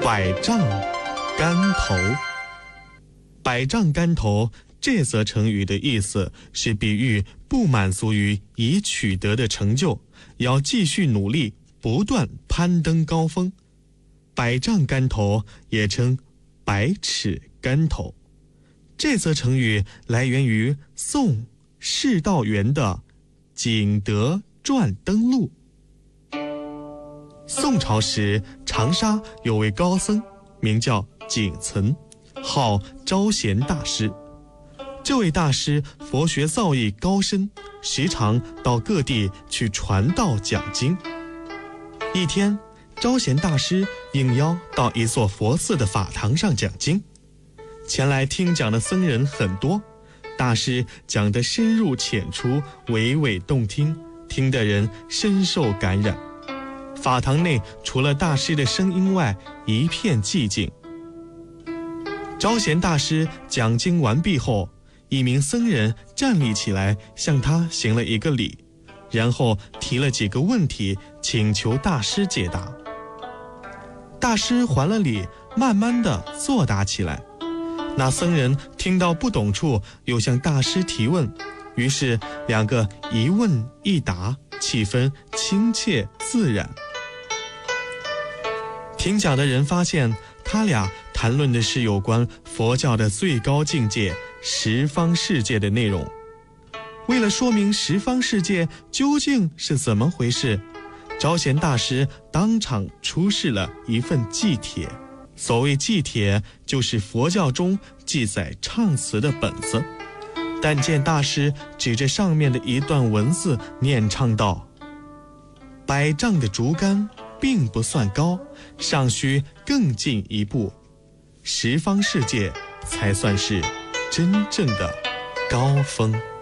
百丈竿头。百丈竿头这则成语的意思是比喻不满足于已取得的成就，要继续努力，不断攀登高峰。百丈竿头也称百尺竿头。这则成语来源于宋释道元的《景德传登录》。宋朝时，长沙有位高僧，名叫景岑，号招贤大师。这位大师佛学造诣高深，时常到各地去传道讲经。一天，招贤大师应邀到一座佛寺的法堂上讲经，前来听讲的僧人很多，大师讲得深入浅出，娓娓动听，听的人深受感染。法堂内除了大师的声音外，一片寂静。招贤大师讲经完毕后，一名僧人站立起来，向他行了一个礼，然后提了几个问题，请求大师解答。大师还了礼，慢慢地作答起来。那僧人听到不懂处，又向大师提问，于是两个一问一答，气氛亲切自然。听讲的人发现，他俩谈论的是有关佛教的最高境界十方世界的内容。为了说明十方世界究竟是怎么回事，招贤大师当场出示了一份记帖。所谓记帖，就是佛教中记载唱词的本子。但见大师指着上面的一段文字念唱道：百丈的竹竿并不算高，尚需更进一步，十方世界才算是真正的高峰。